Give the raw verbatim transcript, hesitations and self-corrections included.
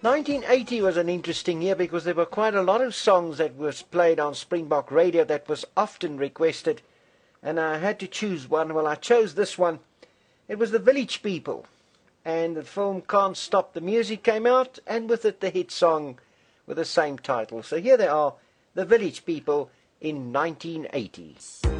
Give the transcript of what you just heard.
nineteen eighty was an interesting year because there were quite a lot of songs that was played on Springbok Radio that was often requested, and I had to choose one. Well, I chose this one. It was the Village People, and the film Can't Stop the Music came out, and with it the hit song with the same title. So here they are, the Village People in nineteen eighty.